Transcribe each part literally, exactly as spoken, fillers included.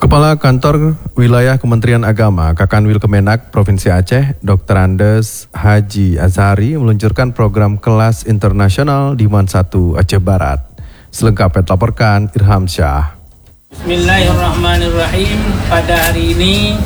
Kepala Kantor Wilayah Kementerian Agama Kakanwil Kemenak Provinsi Aceh, Doktor Andes Haji Azhari meluncurkan program kelas internasional di MAN satu Aceh Barat. Selengkapnya dilaporkan Irham Syah. Bismillahirrahmanirrahim. Pada hari ini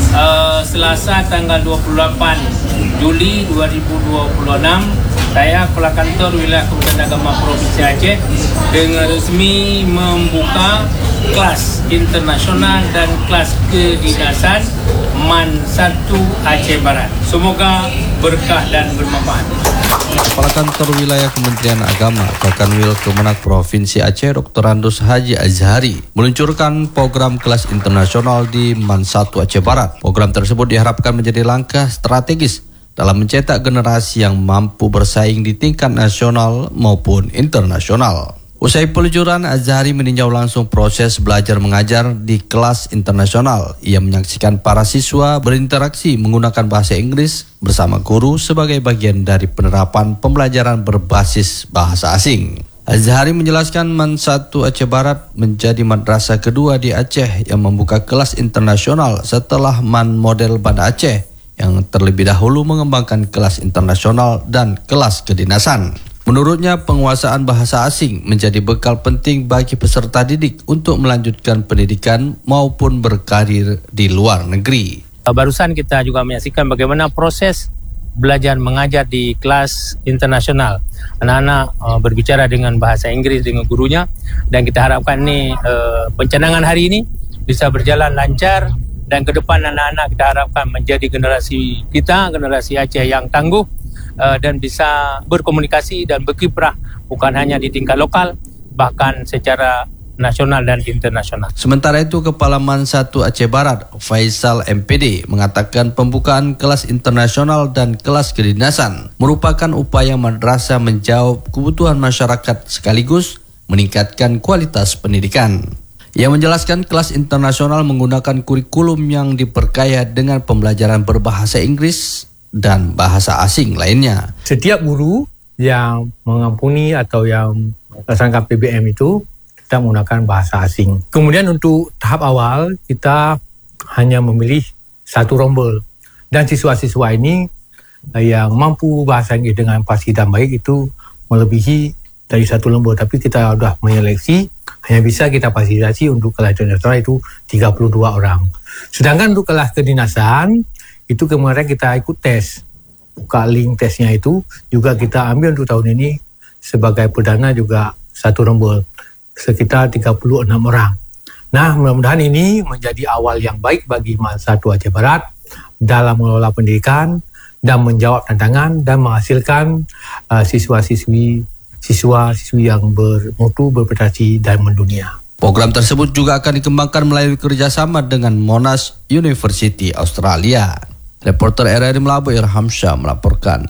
uh, Selasa tanggal dua puluh delapan Juli dua ribu dua puluh enam, saya Kepala Kantor Wilayah Kementerian Agama Provinsi Aceh dengan resmi membuka kelas internasional dan kelas kedinasan MAN satu Aceh Barat. Semoga berkah dan bermanfaat. Kepala Kantor Wilayah Kementerian Agama Kakanwil Kemenak Provinsi Aceh, Doktor Andes Haji Azhari meluncurkan program kelas internasional di MAN satu Aceh Barat. Program tersebut diharapkan menjadi langkah strategis dalam mencetak generasi yang mampu bersaing di tingkat nasional maupun internasional. Usai peluncuran, Azhari meninjau langsung proses belajar mengajar di kelas internasional. Ia menyaksikan para siswa berinteraksi menggunakan bahasa Inggris bersama guru sebagai bagian dari penerapan pembelajaran berbasis bahasa asing. Azhari menjelaskan MAN satu Aceh Barat menjadi madrasah kedua di Aceh yang membuka kelas internasional setelah MAN Model Banda Aceh yang terlebih dahulu mengembangkan kelas internasional dan kelas kedinasan. Menurutnya, penguasaan bahasa asing menjadi bekal penting bagi peserta didik untuk melanjutkan pendidikan maupun berkarir di luar negeri. Barusan kita juga menyaksikan bagaimana proses belajar mengajar di kelas internasional. Anak-anak uh, berbicara dengan bahasa Inggris dengan gurunya, dan kita harapkan ini uh, pencanangan hari ini bisa berjalan lancar, dan ke depan anak-anak kita harapkan menjadi generasi kita, generasi Aceh yang tangguh, Uh, dan bisa berkomunikasi dan berkiprah bukan hanya di tingkat lokal, bahkan secara nasional dan internasional. Sementara itu, Kepala MAN satu Aceh Barat, Faisal M P D, mengatakan pembukaan kelas internasional dan kelas kedinasan merupakan upaya madrasah menjawab kebutuhan masyarakat sekaligus meningkatkan kualitas pendidikan. Ia menjelaskan kelas internasional menggunakan kurikulum yang diperkaya dengan pembelajaran berbahasa Inggris dan bahasa asing lainnya. Setiap guru yang mengampuni atau yang melaksanakan P B M itu kita menggunakan bahasa asing. Kemudian untuk tahap awal kita hanya memilih satu rombel, dan siswa-siswa ini yang mampu bahasa Inggris dengan fasih dan baik itu melebihi dari satu rombel. Tapi kita sudah menyeleksi, hanya bisa kita fasilitasi untuk kelas internasional itu tiga puluh dua orang. Sedangkan untuk kelas kedinasan itu kemarin kita ikut tes, buka link tesnya itu juga kita ambil untuk tahun ini sebagai perdana juga satu rombel sekitar tiga puluh enam orang. Nah, mudah-mudahan ini menjadi awal yang baik bagi MAN satu Aceh Barat dalam mengelola pendidikan dan menjawab tantangan dan menghasilkan uh, siswa-siswi siswa-siswi yang bermutu, berprestasi dan mendunia. Program tersebut juga akan dikembangkan melalui kerjasama dengan Monash University Australia. Reporter R R I Melabu Irham Syah melaporkan.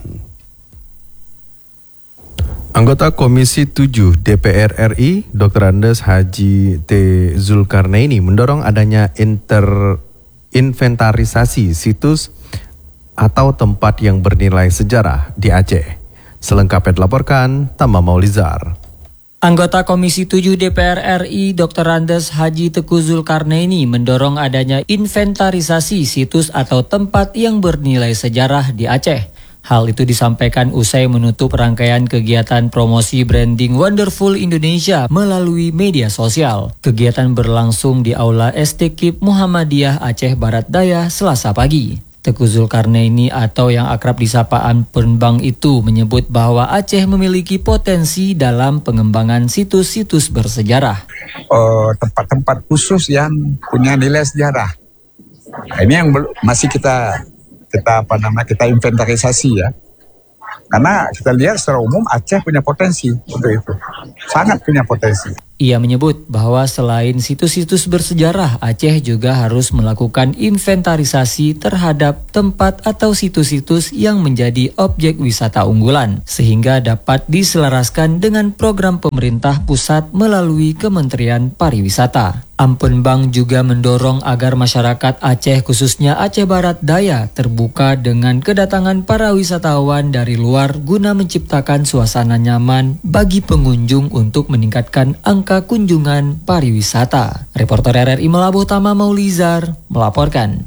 Anggota Komisi tujuh D P R R I, Doktor Andes Haji T. Zulkarnaini mendorong adanya inter inventarisasi situs atau tempat yang bernilai sejarah di Aceh. Selengkapnya dilaporkan Tama Maulizar. Anggota Komisi tujuh D P R R I Doktor Andes Haji Teguh Zulkarnaini mendorong adanya inventarisasi situs atau tempat yang bernilai sejarah di Aceh. Hal itu disampaikan usai menutup rangkaian kegiatan promosi branding Wonderful Indonesia melalui media sosial. Kegiatan berlangsung di Aula S T K I P Muhammadiyah Aceh Barat Daya Selasa pagi. Teguh Zulkarnaini atau yang akrab disapa Penbang itu menyebut bahwa Aceh memiliki potensi dalam pengembangan situs-situs bersejarah. Uh, tempat-tempat khusus yang punya nilai sejarah. Ini yang masih kita kita apa namanya kita inventarisasi ya. Karena kita lihat secara umum Aceh punya potensi untuk itu. Sangat punya potensi. Ia menyebut bahwa selain situs-situs bersejarah, Aceh juga harus melakukan inventarisasi terhadap tempat atau situs-situs yang menjadi objek wisata unggulan, sehingga dapat diselaraskan dengan program pemerintah pusat melalui Kementerian Pariwisata. Ampun Bank juga mendorong agar masyarakat Aceh khususnya Aceh Barat Daya terbuka dengan kedatangan para wisatawan dari luar guna menciptakan suasana nyaman bagi pengunjung untuk meningkatkan angka kunjungan pariwisata. Reporter R R I Melabuh Tama Maulizar melaporkan.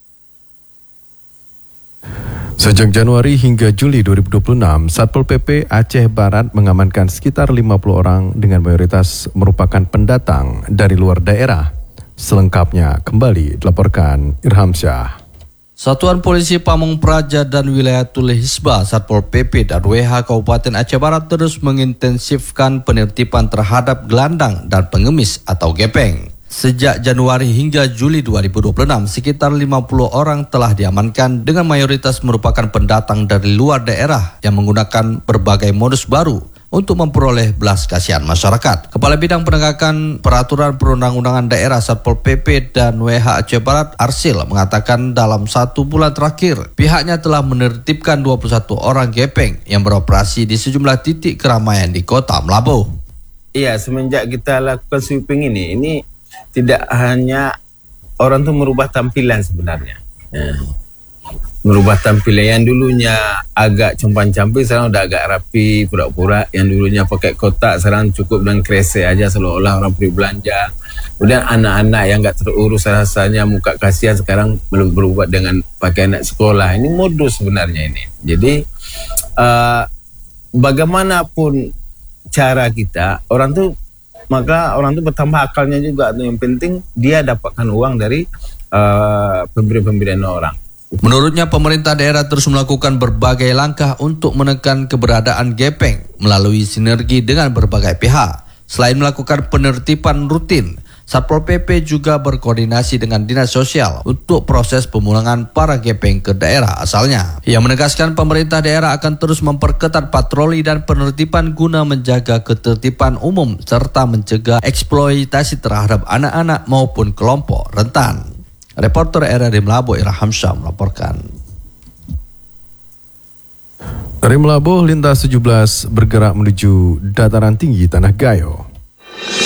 Sejak Januari hingga Juli dua ribu dua puluh enam, Satpol P P Aceh Barat mengamankan sekitar lima puluh orang dengan mayoritas merupakan pendatang dari luar daerah. Selengkapnya kembali dilaporkan Irham Syah. Satuan Polisi Pamong Praja dan Wilayatul Hisbah Satpol P P dan W H Kabupaten Aceh Barat terus mengintensifkan penertiban terhadap gelandang dan pengemis atau gepeng. Sejak Januari hingga Juli dua ribu dua puluh enam, sekitar lima puluh orang telah diamankan dengan mayoritas merupakan pendatang dari luar daerah yang menggunakan berbagai modus baru untuk memperoleh belas kasihan masyarakat. Kepala Bidang Penegakan Peraturan Perundang-undangan Daerah Satpol P P dan W H Aceh Barat Arsil mengatakan dalam satu bulan terakhir pihaknya telah menertibkan dua puluh satu orang gepeng yang beroperasi di sejumlah titik keramaian di Kota Melabuh. Iya, semenjak kita lakukan sweeping ini, ini tidak hanya orang tuh merubah tampilan sebenarnya. Ya. Merubah tampilan yang dulunya agak compan-camping sekarang udah agak rapi, pura-pura. Yang dulunya pakai kotak sekarang cukup dengan kresek aja seolah-olah orang pergi belanja. Kemudian anak-anak yang gak terurus rasanya muka kasihan sekarang belum berubah dengan pakai anak sekolah. Ini modus sebenarnya ini. Jadi uh, bagaimanapun cara kita, orang tuh maka orang itu bertambah akalnya juga. Yang penting dia dapatkan uang dari uh, pemberian-pemberian orang. Menurutnya pemerintah daerah terus melakukan berbagai langkah untuk menekan keberadaan gepeng melalui sinergi dengan berbagai pihak. Selain melakukan penertiban rutin, Satpol P P juga berkoordinasi dengan Dinas Sosial untuk proses pemulangan para gepeng ke daerah asalnya. Ia menegaskan pemerintah daerah akan terus memperketat patroli dan penertiban guna menjaga ketertiban umum serta mencegah eksploitasi terhadap anak-anak maupun kelompok rentan. Reporter R R I Melabuh Irham Syah melaporkan. Dari Melabuh, lintas tujuh belas bergerak menuju dataran tinggi Tanah Gayo.